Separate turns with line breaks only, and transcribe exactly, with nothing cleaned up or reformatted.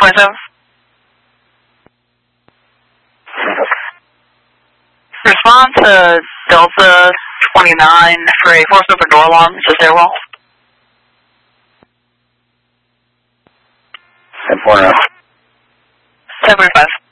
twenty-seven. Respond to Delta twenty-nine for a force over door alarm to stairwell.
ten four now.
ten forty-five.